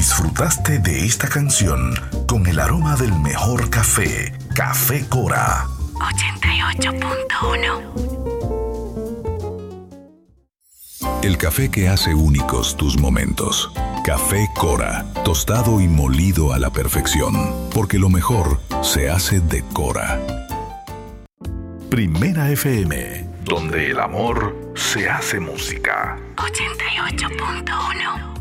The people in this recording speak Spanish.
Disfrutaste de esta canción con el aroma del mejor café, Café Cora. 88.1. El café que hace únicos tus momentos. Café Cora, tostado y molido a la perfección, porque lo mejor se hace de Cora. Primera FM, donde el amor se hace música. 88.1.